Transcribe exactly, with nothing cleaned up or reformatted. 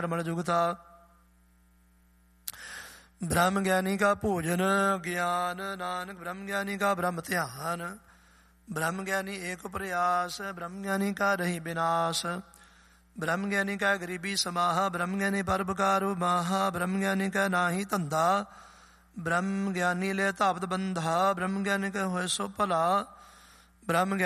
ਮਨ ਜੁਗਤਾ। ਬ੍ਰਹਮ ਗਿਆਨੀ ਕਾ ਭੋਜਨ ਗਿਆਨ, ਨਾਨਕ ਬ੍ਰਹਮ ਗਿਆਨੀ ਕਾ ਬ੍ਰਹਮ ਧਿਆਨ। ਬ੍ਰਹਮ ਗਿਆਨੀ ਏਕ ਪ੍ਰਯਾਸ, ਬ੍ਰਹਮ ਗਿਆਨੀ ਕਾ ਰਹੀ ਵਿਨਾਸ਼। ਬ੍ਰਹਮ ਗਿਆਨੀ ਕਾ ਗਰੀਬੀ ਸਮਾਹਾ, ਬ੍ਰਹਮ ਗਿਆਨੀ ਪਰਉਪਕਾਰੁ ਮਾਹਾ। ਬ੍ਰਹਮ ਗਿਆਨੀ ਕਾ ਨਾਹੀ ਧੰਦਾ, ਬ੍ਰਹਮ ਗਿਆਨੀ ਲੈ ਧਾਵਤ ਬੰਧਾ। ਬ੍ਰਹਮ ਗਿਆਨੀ ਕਾ ਹੋਇ ਸੋ ਭਲਾ, ਬ੍ਰਹਮ